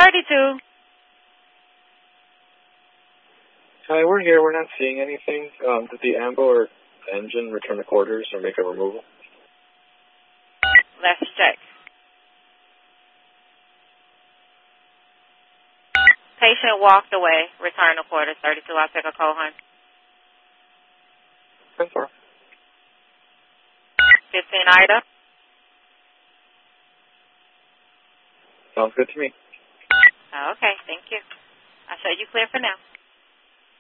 32. Hi, we're here. We're not seeing anything. Did the AMBO or engine return the quarters or make a removal? Let's check. Patient walked away. Return the quarters. 32. I'll take a call, hon. 10-4. 15 Ida. Sounds good to me. Okay, thank you. I show you clear for now.